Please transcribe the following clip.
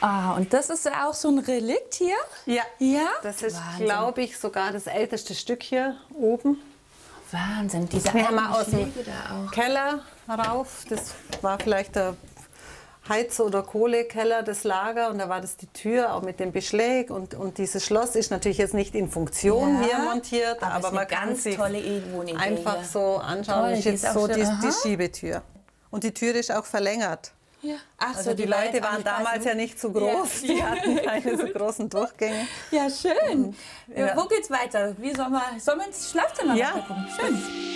Ah, und das ist auch so ein Relikt hier? Ja, Ja? das ist, Wahnsinn. glaube ich, sogar das älteste Stück hier oben. Wahnsinn, diese Wir haben alten wir aus dem Schläge da auch. Keller rauf. Das war vielleicht der Heiz- oder Kohlekeller, das Lager. Und da war das die Tür, auch mit dem Beschlag. Und dieses Schloss ist natürlich jetzt nicht in Funktion Ja, hier montiert. aber Aber ist man eine kann ganz sich tolle Wohnidee einfach hier. so anschauen. Toll, Das ist die jetzt ist auch so schön. die Aha. Schiebetür. Und die Tür ist auch verlängert. Ja. Ach Also die Leute waren damals ja nicht so groß. Ja. Die hatten keine so großen Durchgänge. Ja, schön. Ja. Wo geht's weiter? Sollen wir ins Schlafzimmer Ja. mal gucken? Schön.